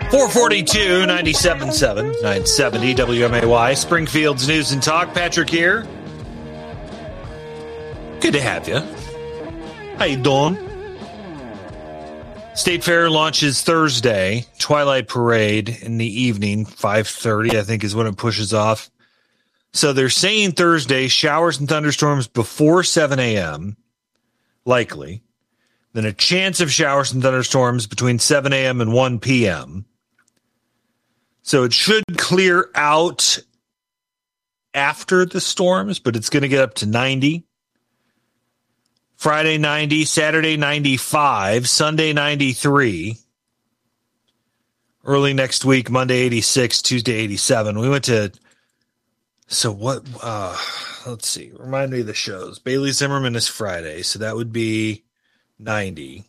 442, 97.7, 970 WMAY, Springfield's News and Talk. Patrick here. Good to have you. How you doing? State Fair launches Thursday. Twilight Parade in the evening, 5:30, I think is when it pushes off. So they're saying Thursday, showers and thunderstorms before 7 a.m., likely. Then a chance of showers and thunderstorms between 7 a.m. and 1 p.m. So it should clear out after the storms, but it's going to get up to 90. Friday 90, Saturday 95, Sunday 93. Early next week, Monday 86, Tuesday 87. We went to, so what, let's see, remind me of the shows. Bailey Zimmerman is Friday, so that would be 90.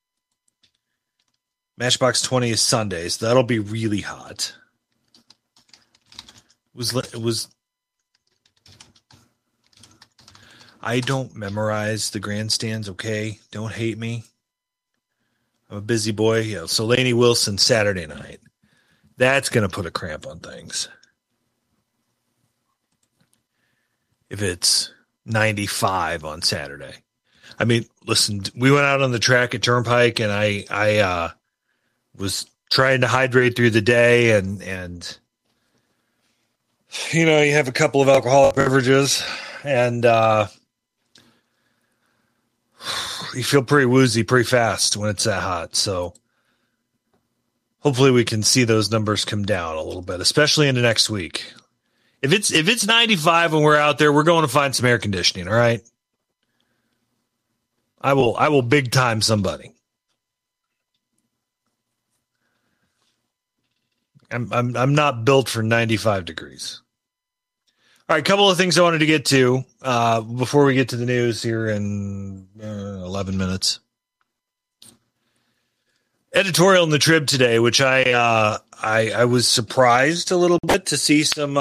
Matchbox 20 is Sunday, so that'll be really hot. It was. I don't memorize the grandstands, okay? Don't hate me. I'm a busy boy. Yeah, so Lainey Wilson, Saturday night. That's going to put a cramp on things. If it's 95 on Saturday. I mean, listen, we went out on the track at Turnpike, and I was trying to hydrate through the day, and you know, you have a couple of alcoholic beverages, and you feel pretty woozy pretty fast when it's that hot. So hopefully we can see those numbers come down a little bit, especially into next week. If it's 95 and we're out there, we're going to find some air conditioning. All right. I will big time somebody. I'm not built for 95 degrees. All right, a couple of things I wanted to get to before we get to the news here in 11 minutes. Editorial in the Trib today, which I was surprised a little bit to see some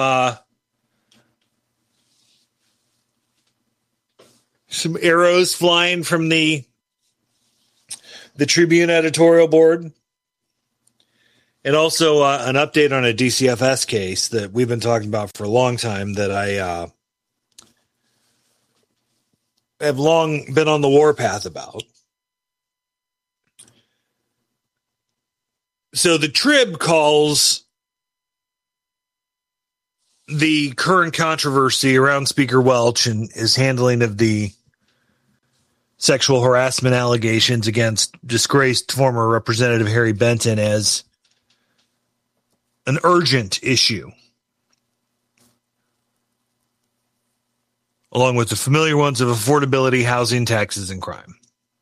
arrows flying from the Tribune editorial board. And also an update on a DCFS case that we've been talking about for a long time that I have long been on the warpath about. So the Trib calls the current controversy around Speaker Welch and his handling of the sexual harassment allegations against disgraced former Representative Harry Benton as an urgent issue, along with the familiar ones of affordability, housing, taxes, and crime.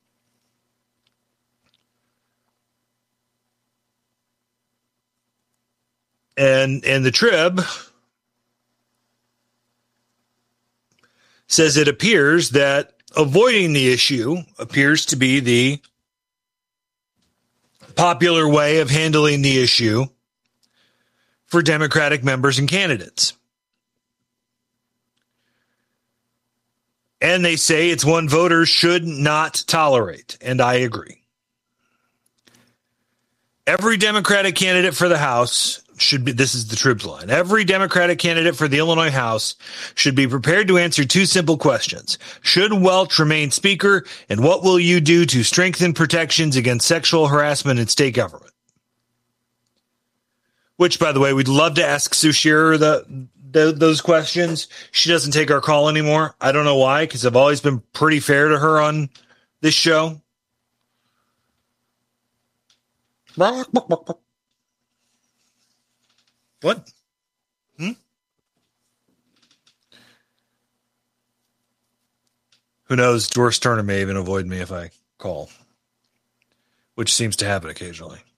And the Trib says it appears that avoiding the issue appears to be the popular way of handling the issue for Democratic members and candidates. And they say it's one voters should not tolerate, and I agree. Every Democratic candidate for the House should be, this is the Trib's line, every Democratic candidate for the Illinois House should be prepared to answer two simple questions. Should Welch remain Speaker, and what will you do to strengthen protections against sexual harassment in state government? Which, by the way, we'd love to ask Sue Shearer those questions. She doesn't take our call anymore. I don't know why, because I've always been pretty fair to her on this show. What? Who knows? Doris Turner may even avoid me if I call, which seems to happen occasionally.